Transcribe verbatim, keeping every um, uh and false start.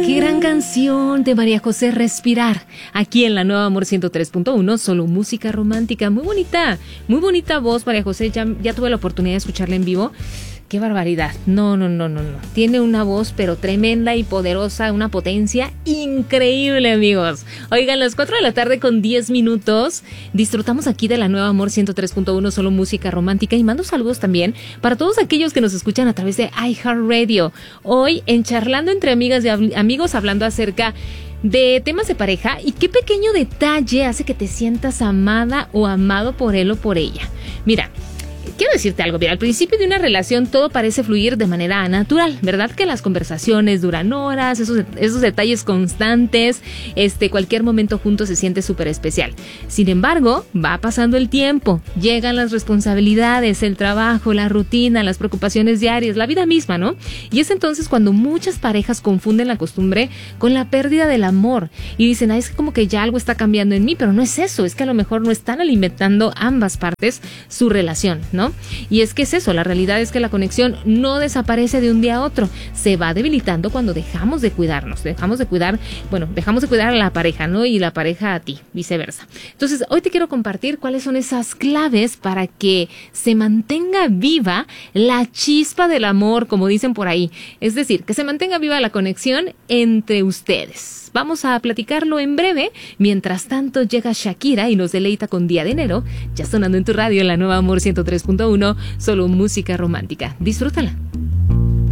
Qué gran canción de María José, Respirar, aquí en la Nueva Amor ciento tres punto uno, solo música romántica. Muy bonita, muy bonita voz, María José, ya, ya tuve la oportunidad de escucharla en vivo. Qué barbaridad, no, no, no, no, no. Tiene una voz pero tremenda y poderosa, una potencia increíble, amigos. Oigan, las cuatro de la tarde con diez minutos, disfrutamos aquí de la Nueva Amor ciento tres punto uno, solo música romántica, y mando saludos también para todos aquellos que nos escuchan a través de iHeartRadio. Hoy en Charlando entre amigas y amigos, hablando acerca de temas de pareja y qué pequeño detalle hace que te sientas amada o amado por él o por ella. Mira, quiero decirte algo, mira, al principio de una relación todo parece fluir de manera natural, ¿verdad? Que las conversaciones duran horas, esos, esos detalles constantes, este, cualquier momento juntos se siente súper especial. Sin embargo, va pasando el tiempo, llegan las responsabilidades, el trabajo, la rutina, las preocupaciones diarias, la vida misma, ¿no? Y es entonces cuando muchas parejas confunden la costumbre con la pérdida del amor y dicen, ah, es como que ya algo está cambiando en mí, pero no es eso, es que a lo mejor no están alimentando ambas partes su relación, ¿no? Y es que es eso, la realidad es que la conexión no desaparece de un día a otro, se va debilitando cuando dejamos de cuidarnos, dejamos de cuidar, bueno, dejamos de cuidar a la pareja, ¿no? Y la pareja a ti, viceversa. Entonces, hoy te quiero compartir cuáles son esas claves para que se mantenga viva la chispa del amor, como dicen por ahí. Es decir, que se mantenga viva la conexión entre ustedes. Vamos a platicarlo en breve. Mientras tanto, llega Shakira y nos deleita con Día de Enero, ya sonando en tu radio en la Nueva Amor ciento tres punto uno, solo música romántica. Disfrútala.